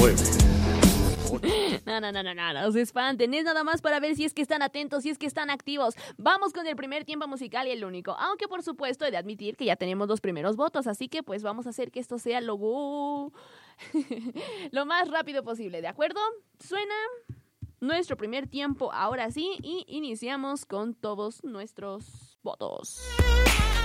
mueve. No se espanten, es nada más para ver si es que están atentos, si es que están activos. Vamos con el primer tiempo musical y el único, aunque por supuesto he de admitir que ya tenemos los primeros votos, así que pues vamos a hacer que esto sea lo más rápido posible, ¿de acuerdo? Suena nuestro primer tiempo ahora sí y iniciamos con todos nuestros votos.